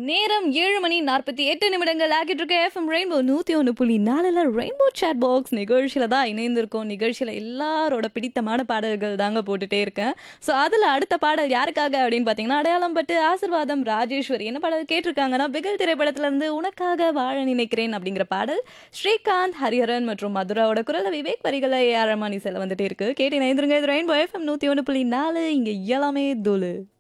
நேரம் 7 மணி 48 நிமிடங்கள் ஆகிட்டு இருக்க FM rainbow 101.4 rainbow chat box நிகழ்ச்சியில தான் இணைந்திருக்கோம். நிகழ்ச்சியில எல்லாரோட பிடித்தமான பாடல்கள் தாங்க போட்டுட்டே இருக்கேன். ஸோ அதில் அடுத்த பாடல் யாருக்காக அப்படின்னு பார்த்தீங்கன்னா, அடையாளம் பட்டு ஆசிர்வாதம் ராஜேஸ்வரி என்ன பாடல் கேட்டிருக்காங்கன்னா, பிகில் திரைப்படத்துல இருந்து உனக்காக வாழ நினைக்கிறேன் அப்படிங்கிற பாடல் ஸ்ரீகாந்த், ஹரிஹரன் மற்றும் மதுராவோட குரல விவேக் வரிகளை ஏஆர் ரஹ்மான் இசையில வந்துட்டே இருக்கு. கேட்டு இணைந்திருங்க. இது ரெயின்போ எஃப்எம் 101.4 இங்க எல்லாமே தோலு.